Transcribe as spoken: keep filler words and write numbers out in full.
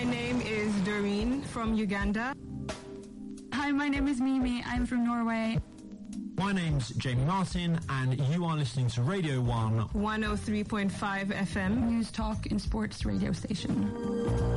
My name is Doreen from Uganda. Hi, my name is Mimi. I'm from Norway. My name's Jamie Martin, and you are listening to Radio one. one oh three point five F M. News, talk and sports radio station.